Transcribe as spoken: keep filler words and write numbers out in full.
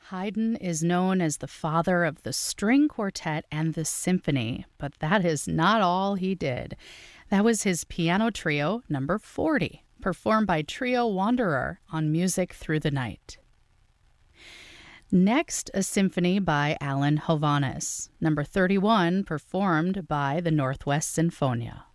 Haydn is known as the father of the string quartet and the symphony, but that is not all he did. That was his piano trio, number forty, performed by Trio Wanderer on Music Through the Night. Next, a symphony by Alan Hovhaness, number thirty-one, performed by the Northwest Sinfonia.